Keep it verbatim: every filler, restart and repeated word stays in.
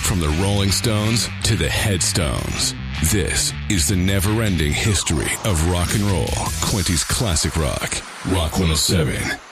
From the Rolling Stones to the Headstones, this is the never-ending history of rock and roll. Quinty's Classic Rock. Rock one oh seven.